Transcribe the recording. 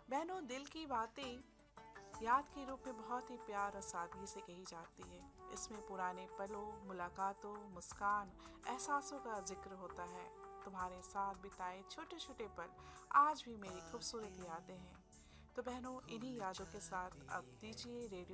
बहनों, दिल की बातें याद के रूप में बहुत ही प्यार और सादगी से कही जाती है। इसमें पुराने पलों, मुलाकातों, मुस्कान, एहसासों का जिक्र होता है। तुम्हारे साथ बिताए छोटे छोटे पल आज भी मेरी खूबसूरत यादें हैं। तो बहनों, इन्हीं यादों के साथ अब दीजिए रेडियो